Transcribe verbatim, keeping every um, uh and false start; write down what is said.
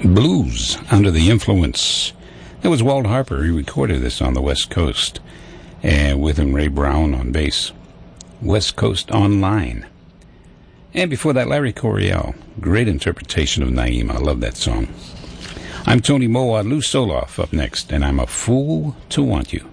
Blues, Under the Influence. That was Walt Harper. He recorded this on the West Coast, and with him Ray Brown on bass. West Coast Online. And before that, Larry Coryell. Great interpretation of Naima. I love that song. I'm Tony Moa. Lou Soloff up next, and I'm a fool to want you.